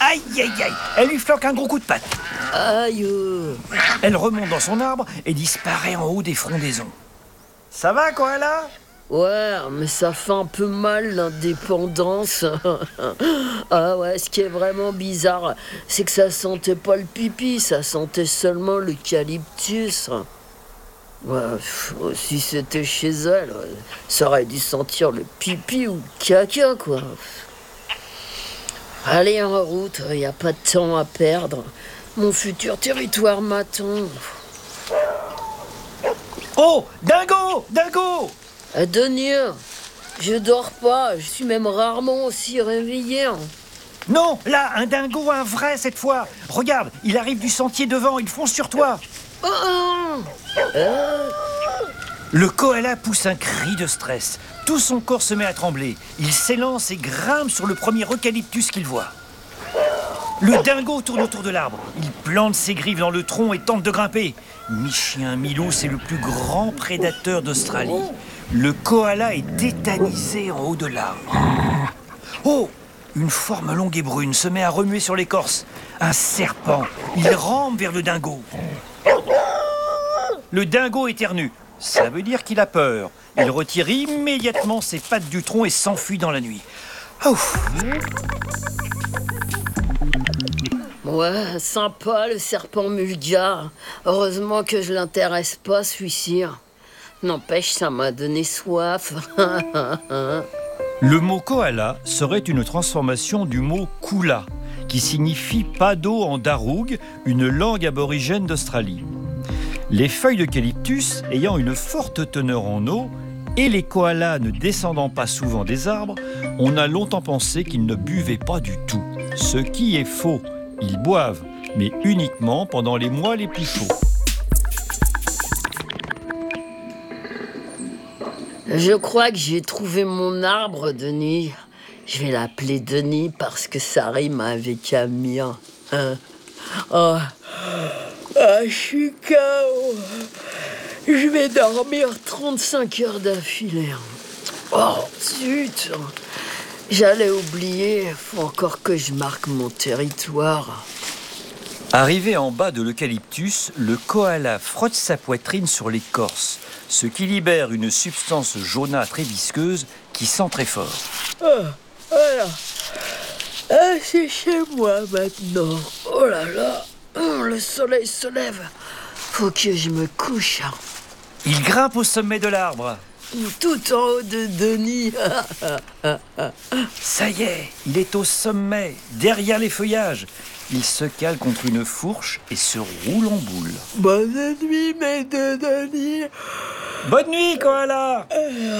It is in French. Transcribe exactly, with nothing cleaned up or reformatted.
Aïe, aïe, aïe. Elle lui flanque un gros coup de patte. Aïe. euh. Elle remonte dans son arbre et disparaît en haut des frondaisons. Ça va, Koala? Ouais, mais ça fait un peu mal l'indépendance. Ah ouais, ce qui est vraiment bizarre, c'est que ça sentait pas le pipi, ça sentait seulement l'eucalyptus. Ouais, pff, si c'était chez elle, ça aurait dû sentir le pipi ou le caca, quoi. Allez, en route, y a pas de temps à perdre. Mon futur territoire m'attend. Oh, Dingo, Dingo! À Denis, je dors pas, je suis même rarement aussi réveillé. Non, là, un dingo, un vrai cette fois. Regarde, il arrive du sentier devant, il fonce sur toi. Oh, oh. Euh, Le koala pousse un cri de stress. Tout son corps se met à trembler. Il s'élance et grimpe sur le premier eucalyptus qu'il voit. Le dingo tourne autour de l'arbre. Il plante ses griffes dans le tronc et tente de grimper. Mi-chien, mi-loup, c'est le plus grand prédateur d'Australie. Le koala est tétanisé en haut de l'arbre. Oh! Une forme longue et brune se met à remuer sur l'écorce. Un serpent. Il rampe vers le dingo. Le dingo éternue. Ça veut dire qu'il a peur. Il retire immédiatement ses pattes du tronc et s'enfuit dans la nuit. Ouf. Ouais, sympa le serpent mulga. Heureusement que je l'intéresse pas, celui-ci. N'empêche, ça m'a donné soif. Le mot koala serait une transformation du mot kula, qui signifie pas d'eau en daroug, une langue aborigène d'Australie. Les feuilles d'eucalyptus ayant une forte teneur en eau et les koalas ne descendant pas souvent des arbres, on a longtemps pensé qu'ils ne buvaient pas du tout. Ce qui est faux, ils boivent, mais uniquement pendant les mois les plus chauds. Je crois que j'ai trouvé mon arbre, Denis. Je vais l'appeler Denis parce que ça rime avec Amir. Hein? Oh. Ah, je suis K O. Je vais dormir trente-cinq heures d'affilée. Oh, zut. J'allais oublier. Faut encore que je marque mon territoire. Arrivé en bas de l'eucalyptus, le koala frotte sa poitrine sur l'écorce, ce qui libère une substance jaunâtre et visqueuse qui sent très fort. Oh, voilà. Ah, c'est chez moi maintenant. Oh là là. Oh, le soleil se lève. Faut que je me couche. Il grimpe au sommet de l'arbre. Tout en haut de Denis. Ça y est, il est au sommet, derrière les feuillages. Il se cale contre une fourche et se roule en boule. Bonne nuit, mes deux Denis. Bonne nuit, koala!